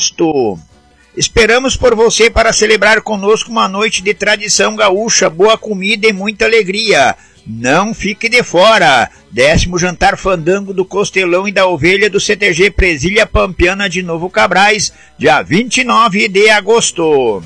agosto. Esperamos por você para celebrar conosco uma noite de tradição gaúcha, boa comida e muita alegria. Não fique de fora. 10º jantar fandango do Costelão e da Ovelha do CTG Presília Pampiana de Novo Cabrais, dia 29 de agosto.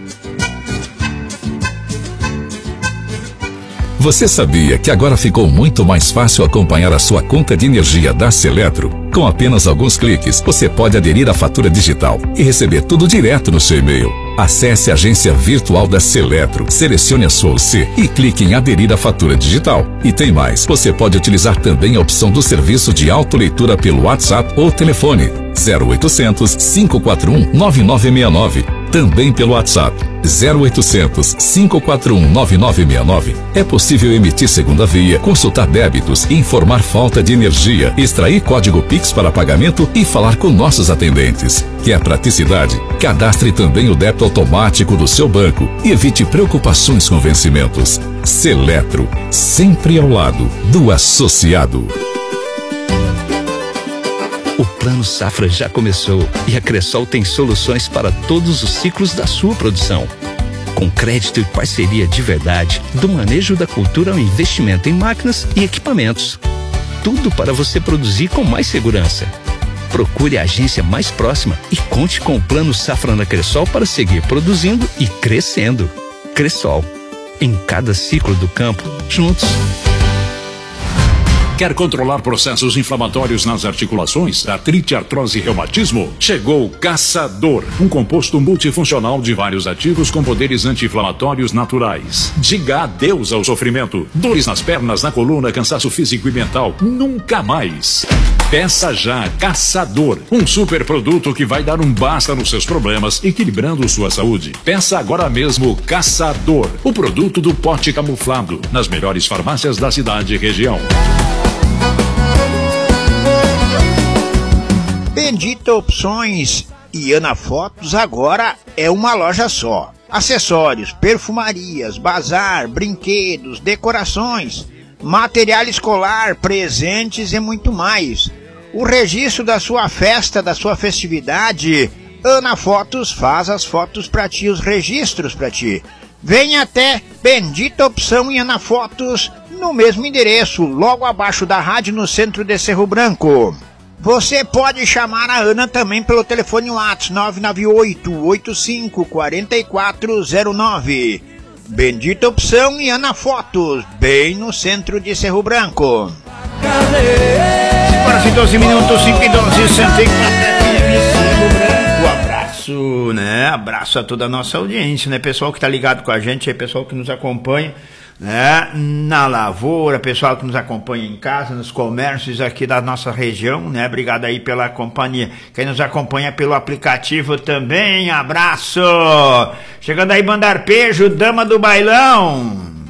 Você sabia que agora ficou muito mais fácil acompanhar a sua conta de energia da Seletro? Com apenas alguns cliques, você pode aderir à fatura digital e receber tudo direto no seu e-mail. Acesse a agência virtual da Seletro, selecione a sua UC e clique em aderir à fatura digital. E tem mais, você pode utilizar também a opção do serviço de autoleitura pelo WhatsApp ou telefone 0800 541 9969. Também pelo WhatsApp 0800 541 9969. É possível emitir segunda via, consultar débitos, informar falta de energia, extrair código Pix para pagamento e falar com nossos atendentes. Quer praticidade? Cadastre também o débito automático do seu banco e evite preocupações com vencimentos. Seletro, sempre ao lado do associado. O Plano Safra já começou e a Cressol tem soluções para todos os ciclos da sua produção. Com crédito e parceria de verdade, do manejo da cultura ao investimento em máquinas e equipamentos. Tudo para você produzir com mais segurança. Procure a agência mais próxima e conte com o Plano Safra na Cressol para seguir produzindo e crescendo. Cressol, em cada ciclo do campo, juntos. Quer controlar processos inflamatórios nas articulações, artrite, artrose e reumatismo? Chegou o Caçador, um composto multifuncional de vários ativos com poderes anti-inflamatórios naturais. Diga adeus ao sofrimento, dores nas pernas, na coluna, cansaço físico e mental. Nunca mais. Peça já Caçador, um super produto que vai dar um basta nos seus problemas, equilibrando sua saúde. Peça agora mesmo Caçador, o produto do pote camuflado, nas melhores farmácias da cidade e região. Bendita Opções e Ana Fotos agora é uma loja só. Acessórios, perfumarias, bazar, brinquedos, decorações, material escolar, presentes e muito mais. O registro da sua festa, da sua festividade, Ana Fotos faz as fotos para ti, os registros para ti. Venha até Bendita Opção e Ana Fotos no mesmo endereço, logo abaixo da rádio no centro de Cerro Branco. Você pode chamar a Ana também pelo telefone WhatsApp 998-85-4409. Bendita Opção e Ana Fotos, bem no centro de Cerro Branco. Agora 12 minutos, 5 e 12, Cerro Branco. Abraço, né? Abraço a toda a nossa audiência, né? Pessoal que tá ligado com a gente, pessoal que nos acompanha, né, na lavoura, pessoal que nos acompanha em casa, nos comércios aqui da nossa região, né, obrigado aí pela companhia, quem nos acompanha pelo aplicativo também, abraço, chegando aí Banda Arpejo, Dama do Bailão.